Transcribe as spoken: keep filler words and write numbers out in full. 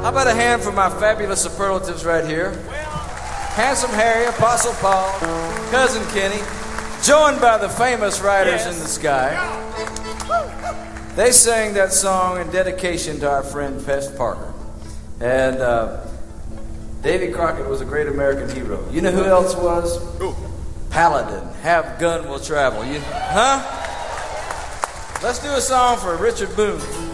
How about a hand for my fabulous superlatives right here? Handsome Harry, Apostle Paul, Cousin Kenny, joined by the famous Riders yes. in the Sky. They sang that song in dedication to our friend Fess Parker. And uh, Davy Crockett was a great American hero. You know who else was? Who? Paladin. Have Gun Will Travel. You, huh? Let's do a song for Richard Boone.